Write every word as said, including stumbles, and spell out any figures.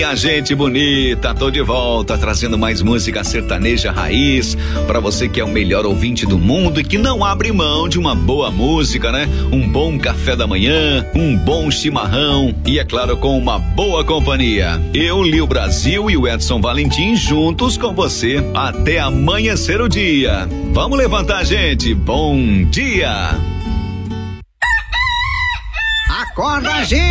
Minha gente bonita, tô de volta trazendo mais música sertaneja raiz pra você que é o melhor ouvinte do mundo e que não abre mão de uma boa música, né? Um bom café da manhã, um bom chimarrão e, é claro, com uma boa companhia. Eu, Lio Brasil e o Edson Valentim juntos com você até amanhecer o dia. Vamos levantar, gente. Bom dia! Acorda, gente!